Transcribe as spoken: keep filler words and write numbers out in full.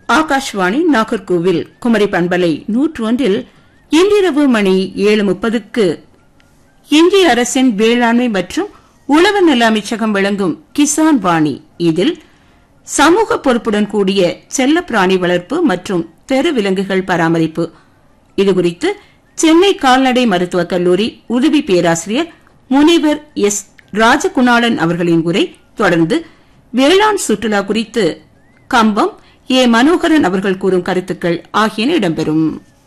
ஆகாஷ்வாணி நாகர்கோவில் குமரி பண்பலை நூற்று ஒன்றில் இன்றிரவு மணி ஏழு முப்பதுக்கு இந்திய அரசின் வேளாண்மை மற்றும் உழவர் நல அமைச்சகம் வழங்கும் கிசான் வாணி. இதில் சமூக பொறுப்புடன் கூடிய செல்ல பிராணி வளர்ப்பு மற்றும் தெரு விலங்குகள் பராமரிப்பு இதுகுறித்து சென்னை கால்நடை மருத்துவக் கல்லூரி உதவி பேராசிரியர் முனைவர் எஸ் ராஜகுணாளன் அவர்களின் உரை. தொடர்ந்து வேளாண் சுற்றுலா குறித்து கம்பம் ஏ மனோகரன் அவர்கள் கூறும் கருத்துக்கள் ஆகியன இடம்பெறும்.